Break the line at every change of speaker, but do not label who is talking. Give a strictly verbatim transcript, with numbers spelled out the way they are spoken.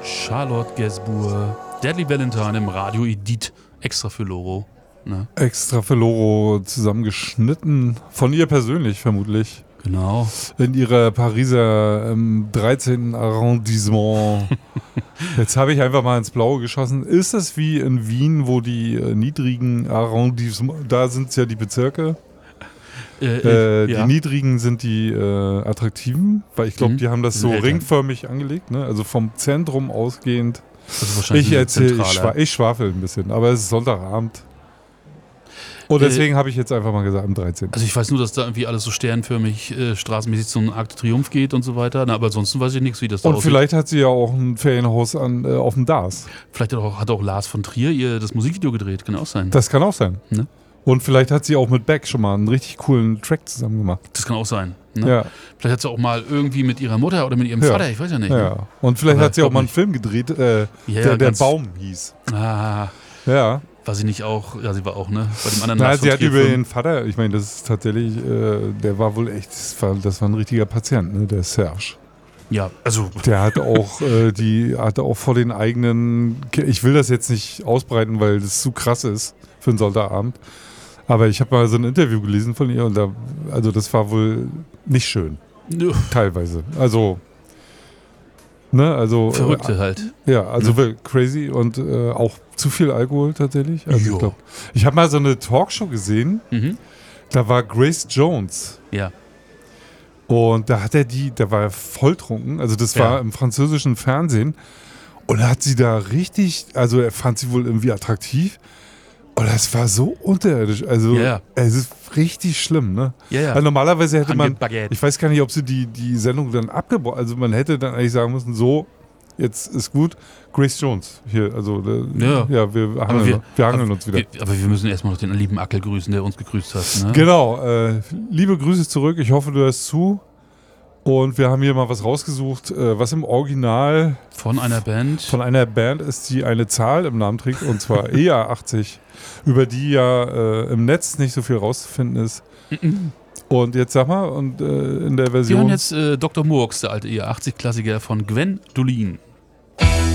Charlotte Gainsbourg, Deadly Valentine im Radio Edit, extra für Loro. Ne?
Extra für Loro zusammengeschnitten, von ihr persönlich vermutlich.
Genau.
In ihrer Pariser ähm, dreizehnten Arrondissement. Jetzt habe ich einfach mal ins Blaue geschossen. Ist das wie in Wien, wo die äh, niedrigen Arrondissements, da sind es ja die Bezirke.
Äh,
Äh,
ja.
Die niedrigen sind die äh, attraktiven, weil ich glaube,
Mhm.
die haben das
Die
so
sind älter.
ringförmig angelegt, ne? Also vom Zentrum ausgehend.
Das ist wahrscheinlich
Ich
eine
erzähle, ich,
zentrale.
schwa ich schwafel ein bisschen, aber es ist Sonntagabend. Und deswegen habe ich jetzt einfach mal gesagt, am dreizehnten
Also ich weiß nur, dass da irgendwie alles so sternförmig äh, straßenmäßig zum Arc de Triomphe geht und so weiter. Na, aber ansonsten weiß ich nichts, wie das da
Und
aussieht.
vielleicht hat sie ja auch ein Ferienhaus an, äh, auf dem Dars.
Vielleicht hat auch, hat auch Lars von Trier ihr das Musikvideo gedreht, kann auch sein.
Das kann auch sein.
Ne?
Und vielleicht hat sie auch mit Beck schon mal einen richtig coolen Track zusammen gemacht.
Das kann auch sein. Ne?
Ja,
Vielleicht hat sie auch mal irgendwie mit ihrer Mutter oder mit ihrem
Ja.
Vater, ich weiß ja nicht. Ne?
ja. Und vielleicht
Aber
hat sie
ich
auch
glaub
mal einen
nicht.
Film gedreht, äh,
Ja,
der,
ja,
der
ganz-
Baum hieß.
Ah,
Ja.
war sie nicht auch, ja, sie war auch, ne? Bei dem anderen
Na,
Lars
sie
von
hat
Trier
über
Film.
ihren Vater, ich meine, das ist tatsächlich, äh, der war wohl echt, das war, das war ein richtiger Patient, ne, der Serge.
Ja, also,
Der hat auch, äh, die hatte auch vor den eigenen, ich will das jetzt nicht ausbreiten, weil das zu krass ist für einen Sonntagabend, aber ich habe mal so ein Interview gelesen von ihr und da, also das war wohl nicht schön,
nö,
teilweise. Also, ne, also.
Verrückte
Äh,
halt.
Ja, also
Ne?
wirklich crazy und äh, auch zu viel Alkohol tatsächlich. Also
Jo.
ich glaube, ich habe mal so eine Talkshow gesehen,
Mhm.
da war Grace Jones.
Ja.
Und da hat er die, da war er volltrunken, also das
Ja.
war im französischen Fernsehen. Und da hat sie da richtig, also er fand sie wohl irgendwie attraktiv. Und das war so unterirdisch, also
Ja, ja.
es ist richtig schlimm, ne?
Ja, ja.
Also normalerweise hätte man,
Angebaggert.
ich weiß gar nicht, ob sie die, die Sendung dann abgebrochen, also man hätte dann eigentlich sagen müssen, so, jetzt ist gut, Grace Jones hier, also äh,
Ja.
ja, wir hangeln,
wir-
wir hangeln
aber,
uns wieder.
Wir, aber wir müssen erstmal noch den lieben Ackel grüßen, der uns gegrüßt hat. Ne?
Genau, äh, liebe Grüße zurück, ich hoffe, du hörst zu. Und wir haben hier mal was rausgesucht, äh, was im Original
Von einer Band.
von einer Band ist, die eine Zahl im Namen trägt, und zwar E A achtzig, über die ja äh, im Netz nicht so viel rauszufinden ist. Und jetzt sag mal, und äh, in der
Wir
Version...
hören jetzt äh, Doktor Murks, der alte E achtzig-Klassiker von Gwen Dolin.